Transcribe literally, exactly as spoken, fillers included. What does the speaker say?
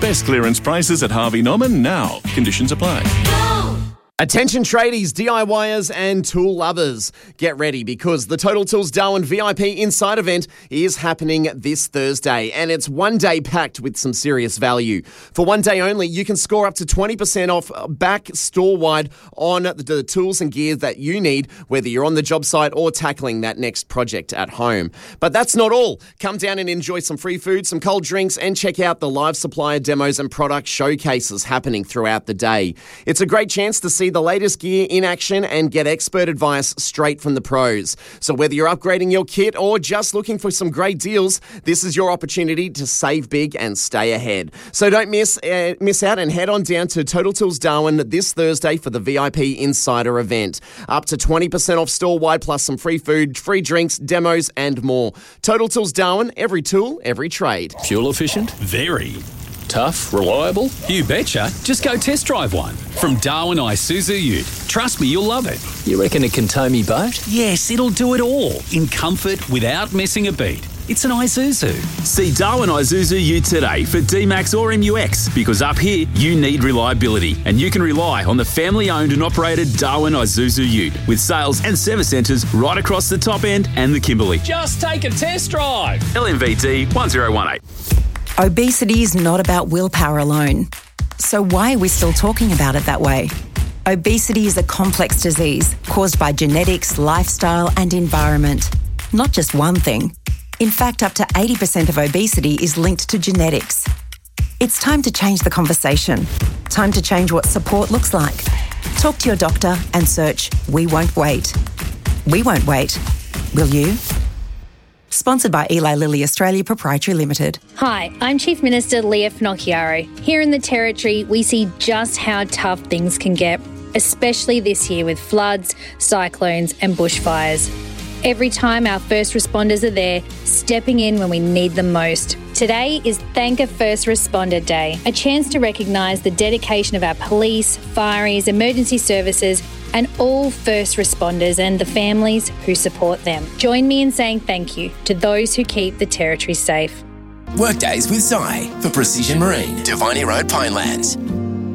Best clearance prices at Harvey Norman now. Conditions apply. Attention tradies, D I Y ers and tool lovers. Get ready because the Total Tools Darwin V I P Inside event is happening this Thursday and it's one day packed with some serious value. For one day only, you can score up to twenty percent off back store-wide on the, the tools and gear that you need, whether you're on the job site or tackling that next project at home. But that's not all. Come down and enjoy some free food, some cold drinks and check out the live supplier demos and product showcases happening throughout the day. It's a great chance to see the latest gear in action and get expert advice straight from the pros. So whether you're upgrading your kit or just looking for some great deals, this is your opportunity to save big and stay ahead. So don't miss uh, miss out and head on down to Total Tools Darwin this Thursday for the V I P Insider event. Up to twenty percent off store-wide plus some free food, free drinks, demos and more. Total Tools Darwin, every tool, every trade. Fuel efficient? Very. Tough? Reliable? You betcha. Just go test drive one. From Darwin Isuzu Ute. Trust me, you'll love it. You reckon it can tow me boat? Yes, it'll do it all. In comfort, without missing a beat. It's an Isuzu. See Darwin Isuzu Ute today for D-Max or M U X because up here, you need reliability and you can rely on the family-owned and operated Darwin Isuzu Ute with sales and service centres right across the top end and the Kimberley. Just take a test drive. L M V T one zero one eight. Obesity is not about willpower alone. So why are we still talking about it that way? Obesity is a complex disease caused by genetics, lifestyle and environment. Not just one thing. In fact, up to eighty percent of obesity is linked to genetics. It's time to change the conversation. Time to change what support looks like. Talk to your doctor and search We Won't Wait. We won't wait. Will you? Sponsored by Eli Lilly Australia Proprietary Limited. Hi, I'm Chief Minister Leah Finocchiaro. Here in the Territory, we see just how tough things can get, especially this year with floods, cyclones and bushfires. Every time our first responders are there, stepping in when we need them most. Today is Thank a First Responder Day, a chance to recognise the dedication of our police, fireys, emergency services and all first responders and the families who support them. Join me in saying thank you to those who keep the Territory safe. Workdays with Si for Precision Marine, Devine Road, Pinelands.